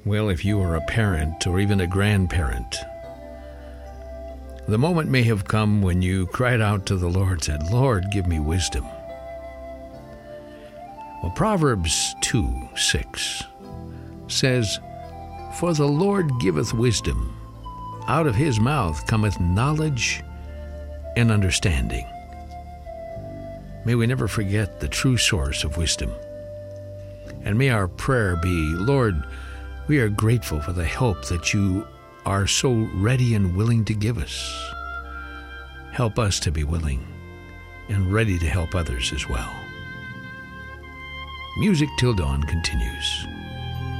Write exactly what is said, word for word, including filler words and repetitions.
Well, if you are a parent or even a grandparent, the moment may have come when you cried out to the Lord, said, Lord, give me wisdom. Well, Proverbs two six says, For the Lord giveth wisdom, out of his mouth cometh knowledge and understanding. May we never forget the true source of wisdom. And may our prayer be, Lord, we are grateful for the help that you are so ready and willing to give us. Help us to be willing and ready to help others as well. Music Till Dawn continues.